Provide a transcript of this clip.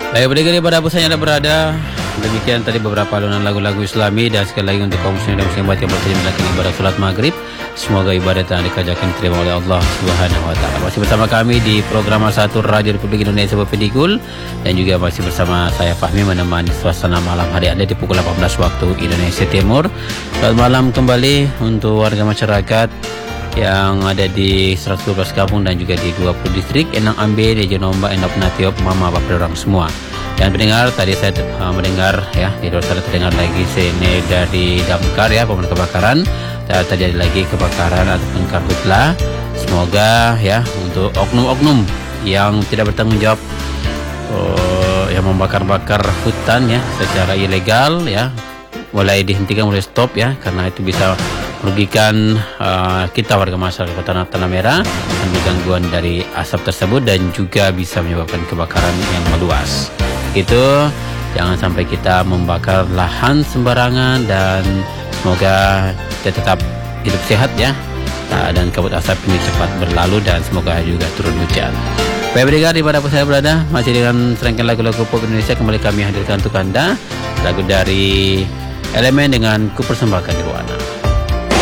Baik, berdiri pada apa saja Anda berada. Demikian tadi beberapa alunan lagu-lagu Islami, dan sekali lagi untuk kaum muslimin dan muslimat yang bersedia melakukan ibadah salat maghrib, semoga ibadah yang dikerjakan diterima oleh Allah Subhanahu wa taala. Masih bersama kami di program Satu Radio Republik Indonesia Bepedikul, dan juga masih bersama saya Fahmi menemani suasana malam hari Anda di pukul 18 waktu Indonesia Timur. Selamat malam kembali untuk warga masyarakat yang ada di 112 kampung dan juga di 20 distrik Enang Ambe, Dejo Nomba, Endop Natiop, Mama, Bapak orang semua. Dan pendengar, tadi saya mendengar ya, di luar sana terdengar lagi sini dari damkar ya, pemadam kebakaran. Terjadi lagi kebakaran ataupun karhutlah. Semoga ya untuk oknum-oknum yang tidak bertanggung jawab yang membakar-bakar hutan ya secara ilegal ya, mulai dihentikan, mulai stop ya, karena itu bisa merugikan kita warga masyarakat Kota Tanah Merah dan gangguan dari asap tersebut, dan juga bisa menyebabkan kebakaran yang meluas. Itu jangan sampai kita membakar lahan sembarangan, dan semoga kita tetap hidup sehat ya, dan kabut asap ini cepat berlalu, dan semoga juga turun hujan. Baik pendengar, di mana pun saya berada, masih dengan serangkaian lagu-lagu pop Indonesia kembali kami hadirkan untuk Anda lagu dari Elemen dengan Ku Persembahkan Nirwana.